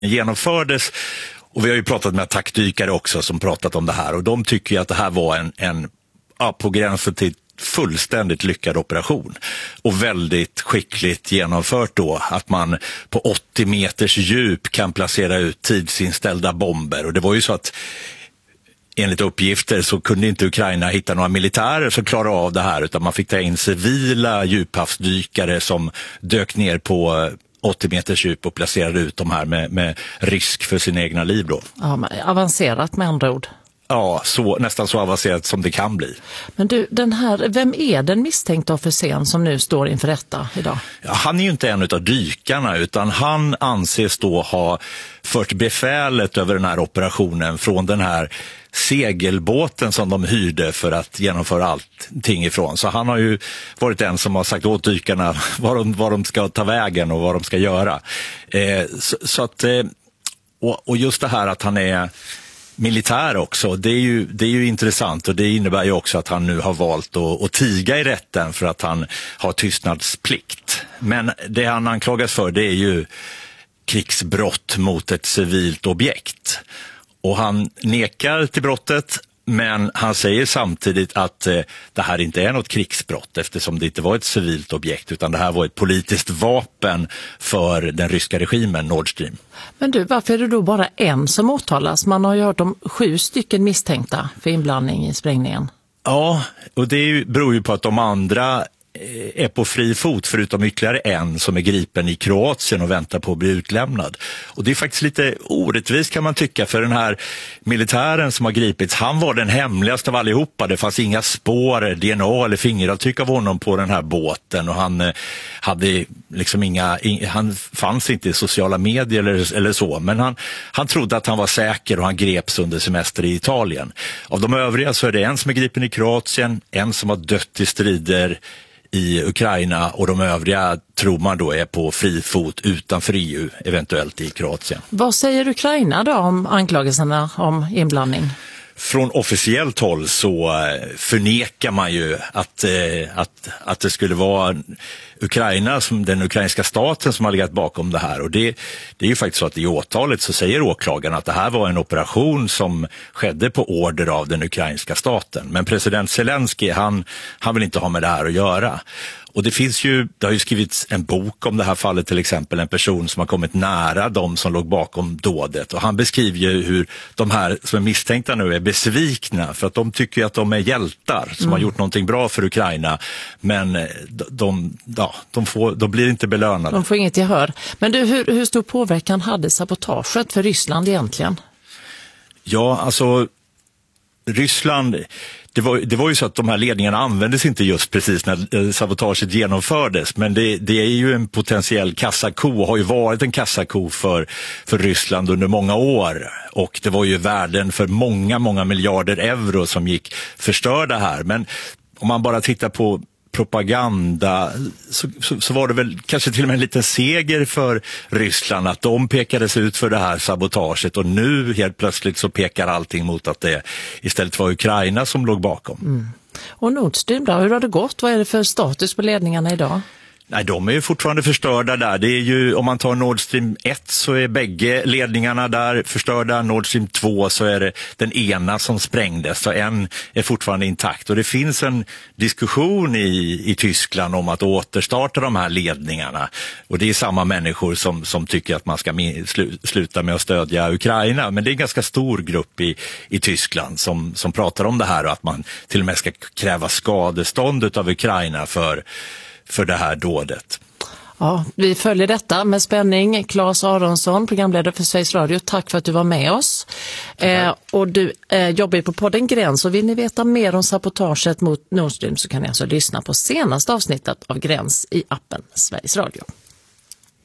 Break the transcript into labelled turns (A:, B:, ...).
A: genomfördes. Och vi har ju pratat med attackdykare också som pratat om det här, och de tycker ju att det här var en på gränsen till fullständigt lyckad operation och väldigt skickligt genomfört då, att man på 80 meters djup kan placera ut tidsinställda bomber. Och det var ju så att enligt uppgifter så kunde inte Ukraina hitta några militärer som klarade av det här, utan man fick ta in civila djuphavsdykare som dök ner på 80 meters djup och placerade ut de här med risk för sina egna liv då.
B: Ja, avancerat med andra ord.
A: Ja, nästan så avancerat som det kan bli.
B: Men du, vem är den misstänkta officeren som nu står inför rätta idag?
A: Ja, han är ju inte en av dykarna, utan han anses då ha fört befälet över den här operationen från den här segelbåten som de hyrde för att genomföra allting ifrån. Så han har ju varit den som har sagt åt dykarna var de ska ta vägen och vad de ska göra. Och just det här att han är militär också, det är ju intressant, och det innebär ju också att han nu har valt att tiga i rätten för att han har tystnadsplikt. Men det han anklagas för, det är ju krigsbrott mot ett civilt objekt. Och han nekar till brottet, men han säger samtidigt att det här inte är något krigsbrott eftersom det inte var ett civilt objekt, utan det här var ett politiskt vapen för den ryska regimen, Nord Stream.
B: Men du, varför är det då bara en som åtalas? Man har ju hört om 7 stycken misstänkta för inblandning i sprängningen.
A: Ja, och det beror ju på att de andra är på fri fot, förutom ytterligare en som är gripen i Kroatien och väntar på att bli utlämnad. Och det är faktiskt lite orättvist kan man tycka, för den här militären som har gripits, han var den hemligaste av allihopa. Det fanns inga spår, DNA eller fingeravtryck av honom på den här båten, och han hade liksom han fanns inte i sociala medier eller så, men han trodde att han var säker, och han greps under semester i Italien. Av de övriga så är det en som är gripen i Kroatien, en som har dött i strider i Ukraina, och de övriga tror man då är på fri fot utanför EU, eventuellt i Kroatien. Vad säger Ukraina då om anklagelserna om inblandning? Från officiellt håll så förnekar man ju att det skulle vara Ukraina, som den ukrainska staten, som har legat bakom det här. Och det är ju faktiskt så att i åtalet så säger åklagaren att det här var en operation som skedde på order av den ukrainska staten. Men president Zelensky, han vill inte ha med det här att göra. Och det har ju skrivits en bok om det här fallet, till exempel en person som har kommit nära de som låg bakom dådet. Och han beskriver ju hur de här som är misstänkta nu är besvikna, för att de tycker att de är hjältar som har gjort någonting bra för Ukraina. Men de blir inte belönade. De får inget gehör. Men du, hur stor påverkan hade sabotaget för Ryssland egentligen? Ja, alltså Ryssland... Det var ju så att de här ledningarna användes inte just precis när sabotaget genomfördes, men det är ju en potentiell kassako, har ju varit en kassako för Ryssland under många år, och det var ju värden för många miljarder euro som gick förstörda här. Men om man bara tittar på propaganda så var det väl kanske till och med en liten seger för Ryssland att de pekades ut för det här sabotaget, och nu helt plötsligt så pekar allting mot att det istället var Ukraina som låg bakom. Och Nord Stream då, hur har det gått? Vad är det för status på ledningarna idag? Nej, de är ju fortfarande förstörda där. Det är ju, om man tar Nord Stream 1 så är bägge ledningarna där förstörda. Nord Stream 2 så är det den ena som sprängdes, så en är fortfarande intakt. Och det finns en diskussion i Tyskland om att återstarta de här ledningarna. Och det är samma människor som tycker att man ska sluta med att stödja Ukraina. Men det är en ganska stor grupp i Tyskland som pratar om det här, och att man till och med ska kräva skadestånd av Ukraina för det här dådet. Ja, vi följer detta med spänning. Claes Aronsson, programledare för Sveriges Radio, tack för att du var med oss. Och du jobbar på podden Gräns, och vill ni veta mer om sabotaget mot Nord Stream så kan ni alltså lyssna på senaste avsnittet av Gräns i appen Sveriges Radio.